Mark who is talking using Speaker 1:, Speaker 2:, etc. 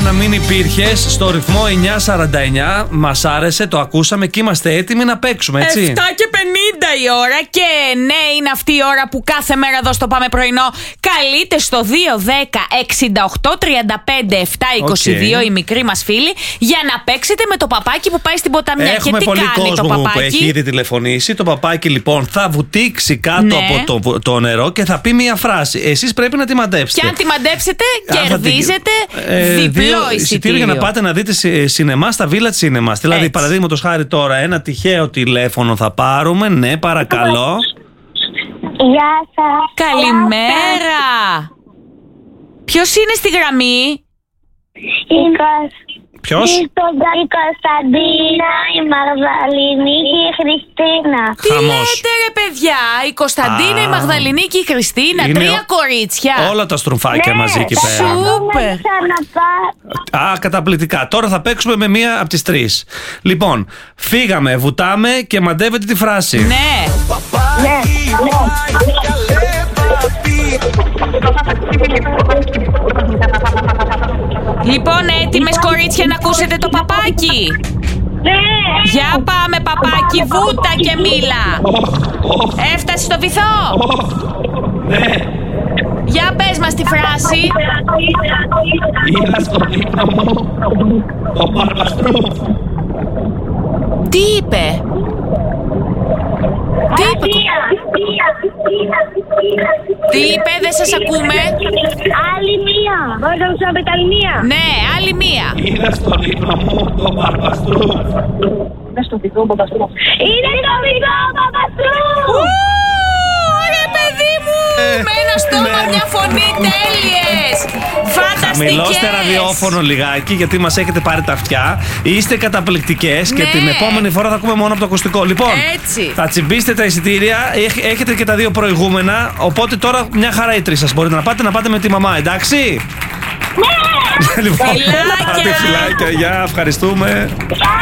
Speaker 1: να μην υπήρχες στο ρυθμό 949. Μας άρεσε, το ακούσαμε και είμαστε έτοιμοι να παίξουμε, έτσι.
Speaker 2: 7:50 η ώρα και ναι, είναι αυτή η ώρα που κάθε μέρα εδώ στο Πάμε Πρωινό καλείτε στο 210-68-35-722 οι μικροί μας φίλοι για να παίξετε με το παπάκι που πάει στην ποταμιά.
Speaker 1: Έχουμε
Speaker 2: και τι
Speaker 1: πολύ
Speaker 2: κάνει
Speaker 1: κόσμο
Speaker 2: το παπάκι?
Speaker 1: που έχει ήδη τηλεφωνήσει. Το παπάκι λοιπόν θα βουτήξει κάτω από το νερό και θα πει μία φράση. Εσείς πρέπει να τη μαντέψετε.
Speaker 2: Και αν τη μαντέψετε, κερδίζετε διπλό εισιτήριο
Speaker 1: για να πάτε να δείτε σινεμά στα Village Cinemas. Δηλαδή, παραδείγματος χάρη τώρα, ένα τυχαίο τηλέφωνο θα πάρουμε. Ναι, παρακαλώ.
Speaker 3: Γεια σας.
Speaker 2: Καλημέρα. Ποιος είναι στη γραμμή?
Speaker 1: Ποιος?
Speaker 3: Η Κωνσταντίνα, η Μαγδαληνή και η Χριστίνα.
Speaker 2: Τι λέτε ρε παιδιά? Η Κωνσταντίνα, η Μαγδαληνή και η Χριστίνα.
Speaker 1: Είναι
Speaker 2: 3 κορίτσια.
Speaker 1: Όλα τα στρουφάκια μαζί εκεί πέρα.
Speaker 2: Σούπερ.
Speaker 1: Καταπληκτικά. Τώρα θα παίξουμε με μία από τις 3. Λοιπόν, φύγαμε, βουτάμε και μαντεύετε τη φράση.
Speaker 2: Ναι. Λοιπόν, έτοιμες κορίτσια να ακούσετε το παπάκι?
Speaker 3: Ναι.
Speaker 2: Για πάμε παπάκι, βούτα και μίλα. Έφτασε στο βυθό?
Speaker 1: Ναι.
Speaker 2: Για πες μας τη φράση.
Speaker 1: Είδα στον ύπνο μου το μπαρμπαστρούφ.
Speaker 2: Τι είπε? Τι είπε? Τι είπε, δεν σας ακούμε.
Speaker 3: Άλλη μία. Μπορείτε να ξαναπείτε άλλη μία?
Speaker 2: Ναι, άλλη μία.
Speaker 1: Είδα στον ύπνο μου το μπαρμπαστρούφ.
Speaker 3: Είναι στο δικό μπαμπαστρούφ.
Speaker 2: Ρε παιδί μου! Με ένα στόμα, μια φωνή, τέλειες! Φανταστικές!
Speaker 1: Χαμηλώστε ραδιόφωνο λιγάκι γιατί μας έχετε πάρει τα αυτιά. Είστε καταπληκτικές και την επόμενη φορά θα ακούμε μόνο από το ακουστικό. Λοιπόν,
Speaker 2: έτσι.
Speaker 1: θα τσιμπήσετε τα εισιτήρια. Έχετε και τα 2 προηγούμενα. Οπότε τώρα μια χαρά οι 3 σας. Μπορείτε να πάτε με τη μαμά, εντάξει?
Speaker 3: Ναι!
Speaker 1: Λοιπόν,
Speaker 2: Φιλάκια.
Speaker 1: φιλάκια, γεια, ευχαριστούμε.